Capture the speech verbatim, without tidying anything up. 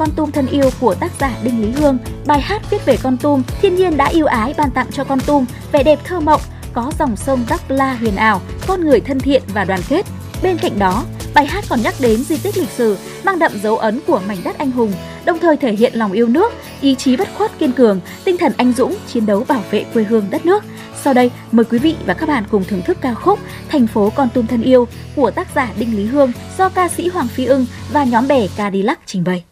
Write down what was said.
Con Tum thân yêu của tác giả Đinh Lý Hương. Bài hát viết về Con Tum, thiên nhiên đã yêu ái ban tặng cho Con Tum vẻ đẹp thơ mộng, có dòng sông Đắc La huyền ảo, con người thân thiện và đoàn kết. Bên cạnh đó, bài hát còn nhắc đến di tích lịch sử mang đậm dấu ấn của mảnh đất anh hùng, đồng thời thể hiện lòng yêu nước, ý chí bất khuất kiên cường, tinh thần anh dũng chiến đấu bảo vệ quê hương đất nước. Sau đây, mời quý vị và các bạn cùng thưởng thức ca khúc Thành phố Con Tum thân yêu của tác giả Đinh Lý Hương do ca sĩ Hoàng Phi Ưng và nhóm bè Cadillac trình bày.